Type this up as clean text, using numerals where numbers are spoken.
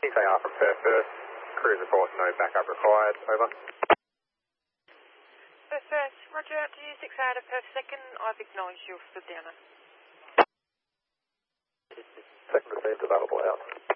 6AR from Perth First. Cruise report, no backup required. Over. Perth First, roger out to you, 6AR to Perth Second. I've acknowledged your stood downer. Second received, available out.